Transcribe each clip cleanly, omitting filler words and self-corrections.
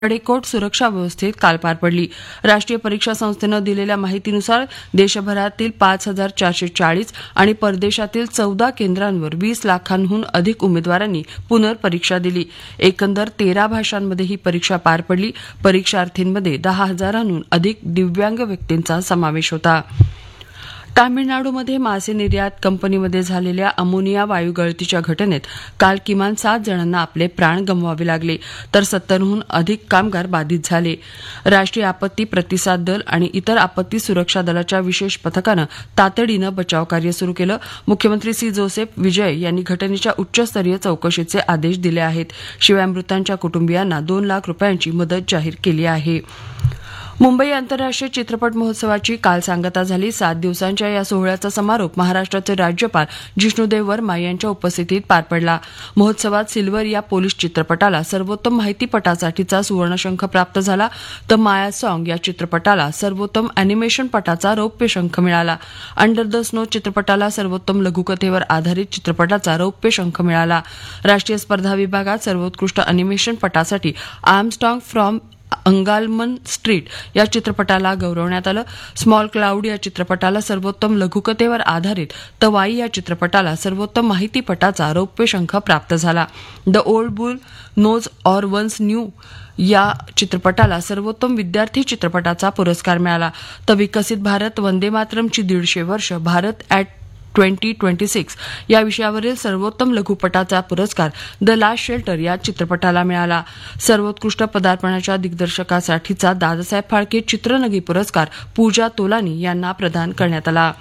कडेकोट सुरक्षा व्यवस्थेत काल पार पडली. राष्ट्रीय परीक्षा संस्थेनं दिलेल्या माहितीनुसार देशभरातील 5,440 आणि परदेशातील 14 केंद्रांवर 20 लाखांहून अधिक उमेदवारांनी पुनर्परीक्षा दिली. एकंदर 13 भाषांमध्ये ही परीक्षा पार पडली. परीक्षार्थींमध्ये 10,000हून अधिक दिव्यांग व्यक्तींचा समावेश होता. तामिळनाडूमध्ये मासे निर्यात कंपनीमध्ये झालेल्या अमोनिया वायू गळतीच्या घटनेत काल किमान 7 जणांना आपले प्राण गमवावे लागले, तर 70हून अधिक कामगार बाधित झाले. राष्ट्रीय आपत्ती प्रतिसाद दल आणि इतर आपत्ती सुरक्षा दलाच्या विशेष पथकानं तातडीनं बचावकार्य सुरू केलं. मुख्यमंत्री सी जोसेफ विजय यांनी घटनेच्या उच्चस्तरीय चौकशीचे आदेश दिले आहेत. शिवाय मृतांच्या कुटुंबियांना 2 लाख रुपयांची मदत जाहीर केली आहे. मुंबई आंतरराष्ट्रीय चित्रपट महोत्सवाची काल सांगता झाली. 7 दिवसांच्या या सोहळ्याचा समारोप महाराष्ट्राचे राज्यपाल जिष्णुदेव वर्मा यांच्या उपस्थितीत पार पडला. महोत्सवात सिल्वर या पोलिश चित्रपटाला सर्वोत्तम माहितीपटासाठीचा सुवर्णशंख प्राप्त झाला, तर माया सॉन्ग या चित्रपटाला सर्वोत्तम अॅनिमेशनपटाचा रौप्य शंख मिळाला. अंडर द स्नो चित्रपटाला सर्वोत्तम लघुकथेवर आधारित चित्रपटाचा रौप्य शंख मिळाला. राष्ट्रीय स्पर्धा विभागात सर्वोत्कृष्ट अॅनिमेशनपटासाठी आर्मस्ट्रॉंग फ्रॉम अंगालमन स्ट्रीट या चित्रपटाला गौरवण्यात आलं. स्मॉल क्लाउड या चित्रपटाला सर्वोत्तम लघुकथेवर आधारित, तवाई या चित्रपटाला सर्वोत्तम माहितीपटाचा रौप्य शंख प्राप्त झाला. The old boule knows or once new या चित्रपटाला सर्वोत्तम विद्यार्थी चित्रपटाचा पुरस्कार मिळाला. तर विकसित भारत वंदे मातरमची 150 वर्ष भारत ॲट 2026 या विषयावरील सर्वोत्तम लघुपटाचा पुरस्कार द लास्ट शेल्टर या चित्रपटाला मिळाला. सर्वोत्कृष्ट पदार्पणाच्या दिग्दर्शकासाठीचा दादासाहेब फाळके चित्रनगी पुरस्कार पूजा तोलानी यांना प्रदान करण्यात आला.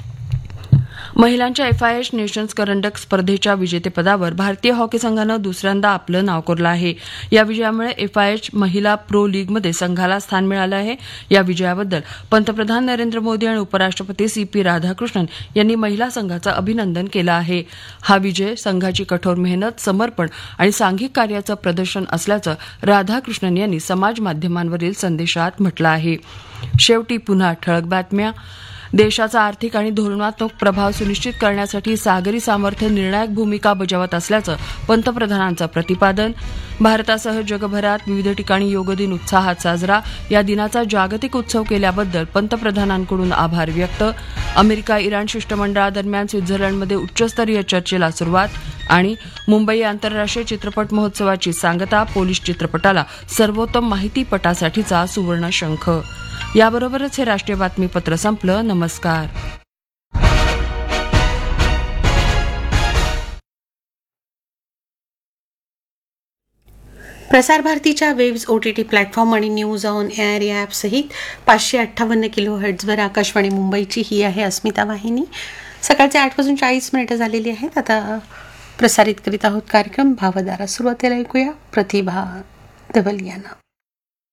महिलांच्या FIH नेशन्स करंडक स्पर्धेच्या विजेतेपदावर भारतीय हॉकी संघानं दुसऱ्यांदा आपलं नाव कोरलं आहे. या विजयामुळे FIH महिला प्रो लीगमध्ये संघाला स्थान मिळालं आहे. या विजयाबद्दल पंतप्रधान नरेंद्र मोदी आणि उपराष्ट्रपती CP राधाकृष्णन यांनी महिला संघाचं अभिनंदन केलं आहे. हा विजय संघाची कठोर मेहनत, समर्पण आणि सांघिक कार्याचं प्रदर्शन असल्याचं राधाकृष्णन यांनी समाज माध्यमांवरील संदेशात म्हटलं आहे. शेवटी पुन्हा ठळक बातम्या. देशाचा आर्थिक आणि धोरणात्मक प्रभाव सुनिश्चित करण्यासाठी सागरी सामर्थ्य निर्णायक भूमिका बजावत असल्याचं पंतप्रधानांचं प्रतिपादन. भारतासह जगभरात विविध ठिकाणी योग दिन उत्साहात साजरा. या दिनाचा जागतिक उत्सव केल्याबद्दल पंतप्रधानांकडून आभार व्यक्त. अमेरिका इराण शिष्टमंडळादरम्यान स्वित्झर्लंडमध्ये उच्चस्तरीय चर्चेला सुरुवात. आणि मुंबई आंतरराष्ट्रीय चित्रपट महोत्सवाची सांगता, पोलिश चित्रपटाला सर्वोत्तम माहितीपटासाठीचा सुवर्ण शंख. याबरोबरच हे राष्ट्रीय बातमीपत्र संपलं. नमस्कार. प्रसार भारतीच्या वेव्स OTT प्लॅटफॉर्म आणि न्यूज ऑन एअर या ॲपसहित 558 kHz आकाशवाणी मुंबईची ही आहे अस्मिता वाहिनी. सकाळचे 8:40 झालेली आहेत. आता प्रसारित करीत आहोत कार्यक्रम भावधारा. सुरुवातीला ऐकूया प्रतिभा दवल यांना.